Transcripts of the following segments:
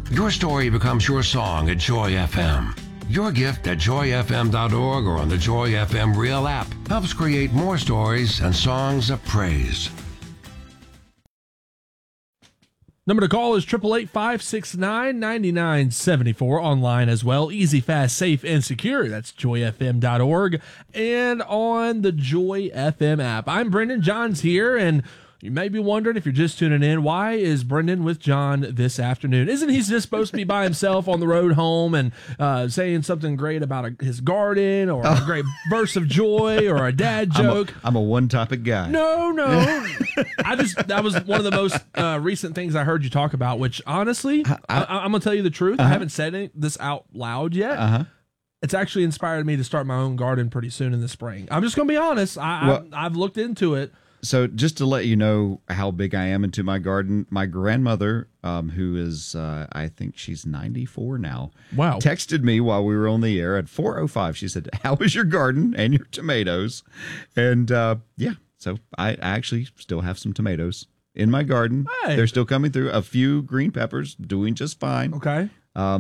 Your story becomes your song at Joy FM. Your gift at joyfm.org or on the Joy FM Real app helps create more stories and songs of praise. Number to call is 888-569-9974. Online as well. Easy, fast, safe, and secure. That's joyfm.org and on the Joy FM app. I'm Brendan Johns here, and you may be wondering if you're just tuning in, why is Brendan with John this afternoon? Isn't he just supposed to be by himself on the road home and saying something great about his garden or a great verse of joy or a dad joke? I'm a one-topic guy. No. That was one of the most recent things I heard you talk about, which honestly, I'm going to tell you the truth. I haven't said this out loud yet. It's actually inspired me to start my own garden pretty soon in the spring. I'm just going to be honest. I've looked into it. So just to let you know how big I am into my garden, my grandmother, who is, I think she's 94 now, wow, texted me while we were on the air at 4:05. She said, "How is your garden and your tomatoes?" And so I actually still have some tomatoes in my garden. Hey. They're still coming through. A few green peppers, doing just fine. Okay.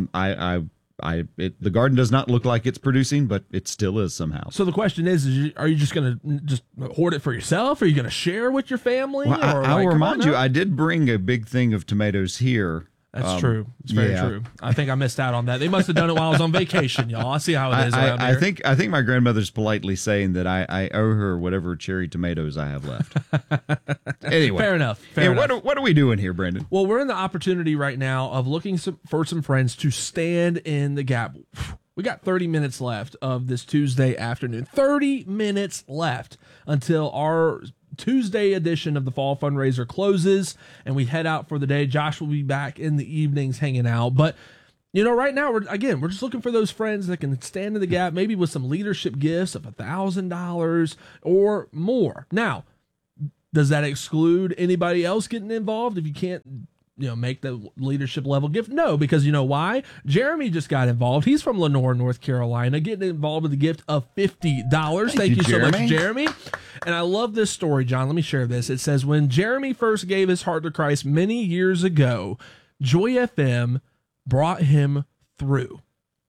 The garden does not look like it's producing, but it still is somehow. So the question is are you just going to just hoard it for yourself? Are you going to share with your family? Well, I'll remind you, I did bring a big thing of tomatoes here. That's true. It's very true. I think I missed out on that. They must have done it while I was on vacation, y'all. I see how it is around here. I think my grandmother's politely saying that I owe her whatever cherry tomatoes I have left. Anyway. Fair enough. What are we doing here, Brendan? Well, we're in the opportunity right now of looking for some friends to stand in the gap. We got 30 minutes left of this Tuesday afternoon. 30 minutes left until our Tuesday edition of the Fall Fundraiser closes and we head out for the day. Josh will be back in the evenings hanging out. But, right now, we're just looking for those friends that can stand in the gap, maybe with some leadership gifts of $1,000 or more. Now, does that exclude anybody else getting involved if you can't make the leadership level gift? No, because you know why? Jeremy just got involved. He's from Lenore, North Carolina, getting involved with a gift of $50. Thank you so much, Jeremy. And I love this story, John. Let me share this. It says, when Jeremy first gave his heart to Christ many years ago, Joy FM brought him through.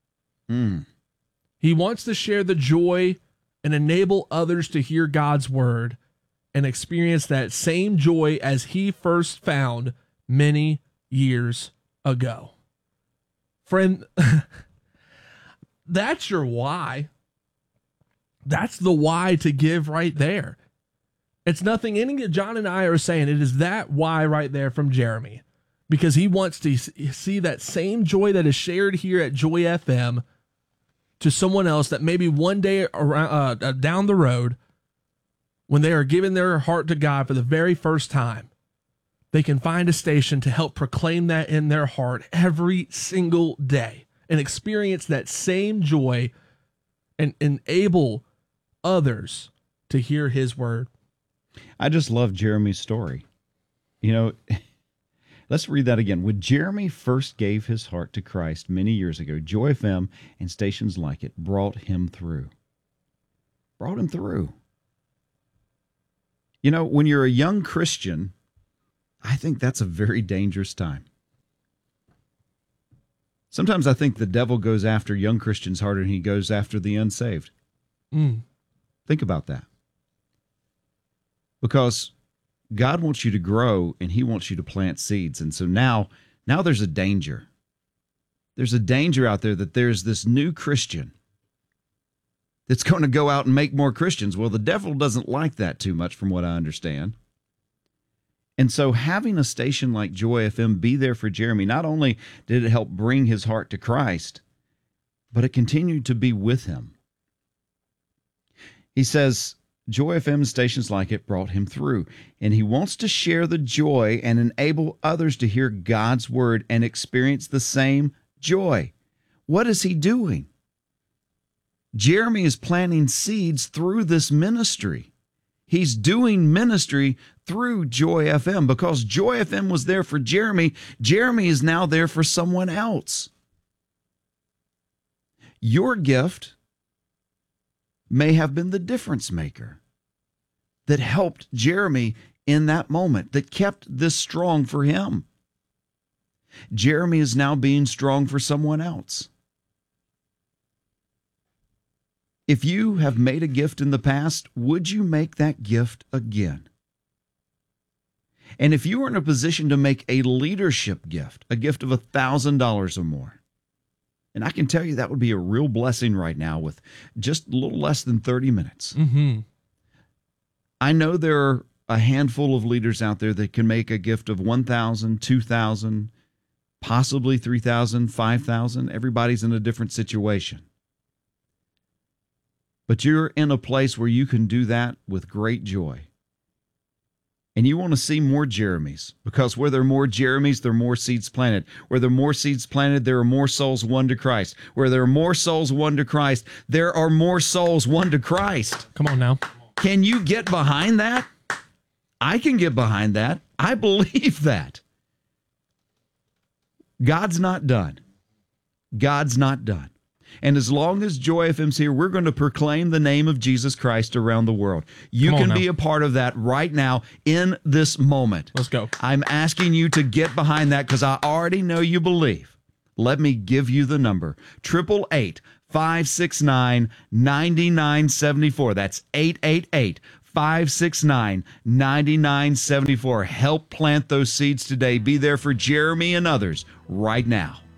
He wants to share the joy and enable others to hear God's word and experience that same joy as he first found many years ago. Friend, that's your why. That's the why to give right there. It's nothing any John and I are saying. It is that why right there from Jeremy, because he wants to see that same joy that is shared here at Joy FM to someone else that maybe one day around, down the road, when they are giving their heart to God for the very first time, they can find a station to help proclaim that in their heart every single day and experience that same joy and enable others to hear his word. I just love Jeremy's story. Let's read that again. When Jeremy first gave his heart to Christ many years ago, Joy FM and stations like it brought him through. Brought him through. When you're a young Christian, I think that's a very dangerous time. Sometimes I think the devil goes after young Christians harder than he goes after the unsaved. Think about that. Because God wants you to grow and he wants you to plant seeds. And so now there's a danger. There's a danger out there that there's this new Christian that's going to go out and make more Christians. Well, the devil doesn't like that too much from what I understand. And so having a station like Joy FM be there for Jeremy, not only did it help bring his heart to Christ, but it continued to be with him. He says, Joy FM stations like it brought him through, and he wants to share the joy and enable others to hear God's word and experience the same joy. What is he doing? Jeremy is planting seeds through this ministry. He's doing ministry through Joy FM because Joy FM was there for Jeremy. Jeremy is now there for someone else. Your gift may have been the difference maker that helped Jeremy in that moment, that kept this strong for him. Jeremy is now being strong for someone else. If you have made a gift in the past, would you make that gift again? And if you were in a position to make a leadership gift, a gift of $1,000 or more, and I can tell you that would be a real blessing right now with just a little less than 30 minutes. Mm-hmm. I know there are a handful of leaders out there that can make a gift of $1,000, $2,000, possibly $3,000, $5,000. Everybody's in a different situation. But you're in a place where you can do that with great joy. And you want to see more Jeremys, because where there are more Jeremys, there are more seeds planted. Where there are more seeds planted, there are more souls won to Christ. Where there are more souls won to Christ, there are more souls won to Christ. Come on now. Can you get behind that? I can get behind that. I believe that. God's not done. God's not done. And as long as Joy FM's here, we're going to proclaim the name of Jesus Christ around the world. You can be a part of that right now in this moment. Let's go. I'm asking you to get behind that because I already know you believe. Let me give you the number. 888-569-9974. That's 888-569-9974. Help plant those seeds today. Be there for Jeremy and others right now.